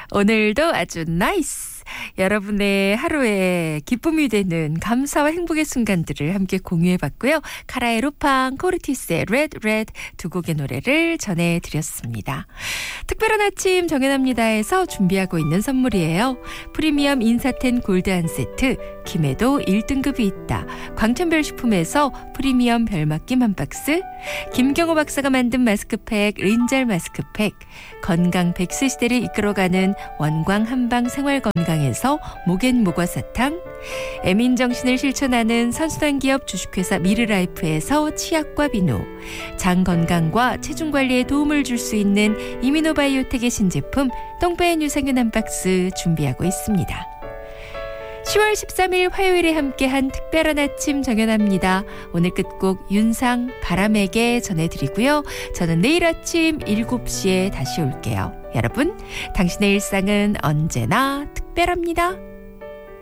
오늘도 아주 나이스. 여러분의 하루에 기쁨이 되는 감사와 행복의 순간들을 함께 공유해봤고요. 카라의 루팡, 코르티스의 레드 두 곡의 노래를 전해드렸습니다. 특별한 아침 정연합니다에서 준비하고 있는 선물이에요. 프리미엄 인사텐 골드 한 세트, 김해도 1등급이 있다. 광천별식품에서 프리미엄 별맛김 한 박스, 김경호 박사가 만든 마스크팩 린젤 마스크팩, 건강 100세 시대를 이끌어가는 원광 한방 생활건강에서 목엔 모과사탕, 애민정신을 실천하는 선순환 기업 주식회사 미르라이프에서 치약과 비누, 장 건강과 체중 관리에 도움을 줄 수 있는 이미노바이오텍의 신제품 똥배엔 유산균 한 박스 준비하고 있습니다. 10월 13일 화요일에 함께한 특별한 아침 정연합니다. 오늘 끝곡 윤상 바람에게 전해드리고요. 저는 내일 아침 7시에 다시 올게요. 여러분, 당신의 일상은 언제나 특별합니다.